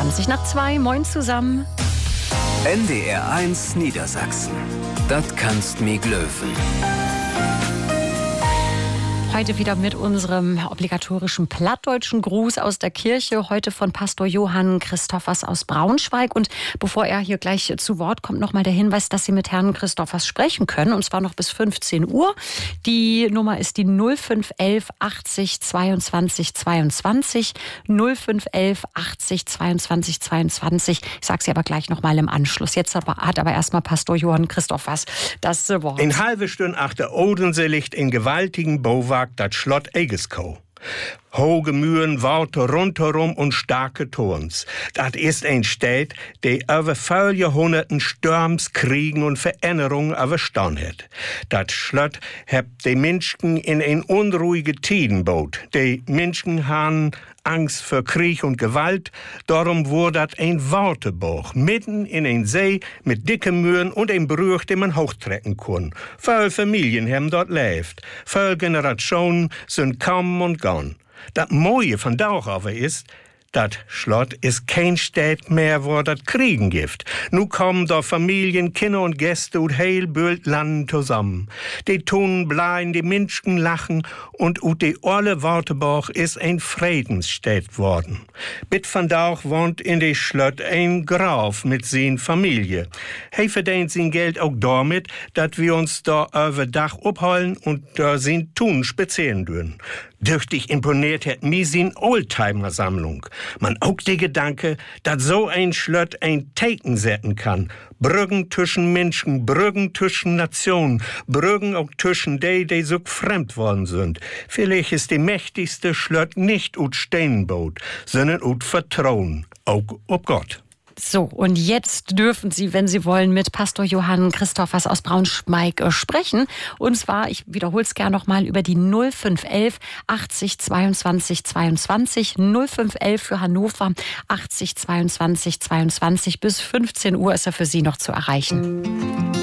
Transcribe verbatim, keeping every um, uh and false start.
zwanzig nach zwei. Moin zusammen. N D R eins Niedersachsen. Das kannst mi glöwen. Heute wieder mit unserem obligatorischen plattdeutschen Gruß aus der Kirche, heute von Pastor Johann Christophers aus Braunschweig. Und bevor er hier gleich zu Wort kommt, nochmal der Hinweis, dass Sie mit Herrn Christophers sprechen können, und zwar noch bis fünfzehn Uhr. Die Nummer ist die null fünf elf achtzig zweiundzwanzig zweiundzwanzig, null fünf elf achtzig zweiundzwanzig zweiundzwanzig. Ich sage sie aber gleich nochmal im Anschluss. Jetzt aber, hat aber erstmal Pastor Johann Christophers das Wort. In halbe Stunde nach der Odensee liegt in gewaltigen Bauwerk das Schlott Egeskow. Hohe Mühren, Worte rundherum und starke Turms. Das ist ein Städt, der über viele Jahrhunderten Sturms, Kriegen und Veränderungen überstanden hat. Das Schlott hat die Menschen in ein unruhige Tiden gebaut. Die Menschen haben Angst vor Krieg und Gewalt, darum wurde das ein Wortebuch, mitten in ein See mit dicken Mühren und ein Brüch, den man hochtrecken kann. Viele Familien haben dort gelebt. Viele Generationen sind kommen und gone. Das Moje von Dauchauer ist, das Schlott ist kein Städt mehr, wo das Kriegen gibt. Nu kommen da Familien, Kinder und Gäste und heil Bild landen zusammen. Die Tunen bleien, die Menschen lachen und ut die olle Wortebauch ist ein Friedensstädt worden. Bit van Dauch wohnt in de Schlott ein Graf mit sin Familie. He verdient sin Geld auch damit, dat wir uns da über Dach abholen und da sin Tunen spazieren dürfen. Dürftig imponiert hat mi sin Oldtimer-Sammlung. Man auch der Gedanke, dass so ein Schlott ein Teken setzen kann. Brücken zwischen Menschen, Brücken zwischen Nationen, Brücken auch zwischen die, die so fremd worden sind. Vielleicht ist die mächtigste Schlott nicht ut Steinboot, sondern ut Vertrauen, auch ob Gott. So, und jetzt dürfen Sie, wenn Sie wollen, mit Pastor Johann Christophers aus Braunschweig äh, sprechen. Und zwar, ich wiederhole es gerne nochmal, über die null fünf elf achtzig zweiundzwanzig zweiundzwanzig, null fünf elf für Hannover, achtzig zweiundzwanzig zweiundzwanzig. Bis fünfzehn Uhr ist er für Sie noch zu erreichen.